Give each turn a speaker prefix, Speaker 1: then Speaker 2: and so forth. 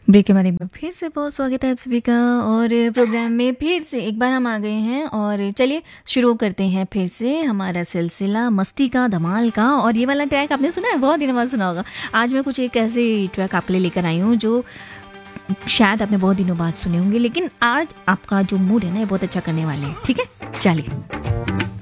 Speaker 1: Break के बाद एक बार फिर से बहुत स्वागत है आप सभी का। और प्रोग्राम में फिर से एक बार हम आ गए हैं और चलिए शुरू करते हैं फिर से हमारा सिलसिला मस्ती का धमाल का। और ये वाला ट्रैक आपने सुना है, बहुत दिनों बाद सुना होगा। आज मैं कुछ एक ऐसे ट्रैक आपके लिए लेकर आई हूँ जो शायद आपने बहुत दिनों बाद सुने होंगे, लेकिन आज आपका जो मूड है ना ये बहुत अच्छा करने वाले हैं। ठीक है, चलिए।